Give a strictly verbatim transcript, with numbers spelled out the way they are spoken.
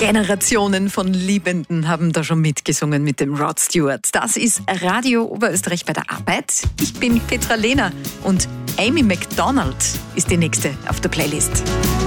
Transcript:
Generationen von Liebenden haben da schon mitgesungen mit dem Rod Stewart. Das ist Radio Oberösterreich bei der Arbeit. Ich bin Petra Lehner und Amy Macdonald ist die nächste auf der Playlist.